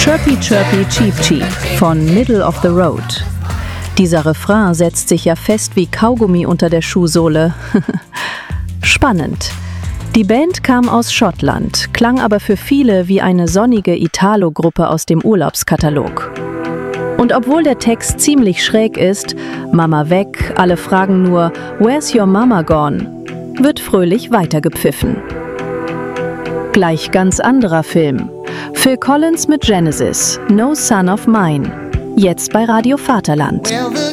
Chirpy Chirpy Cheep Cheep von Middle of the Road. Dieser Refrain setzt sich ja fest wie Kaugummi unter der Schuhsohle. Spannend. Die Band kam aus Schottland, klang aber für viele wie eine sonnige Italo-Gruppe aus dem Urlaubskatalog. Und obwohl der Text ziemlich schräg ist, Mama weg, alle fragen nur, "Where's your mama gone?", wird fröhlich weitergepfiffen. Gleich ganz anderer Film. Phil Collins mit Genesis, No Son of Mine. Jetzt bei Radio Vaterland.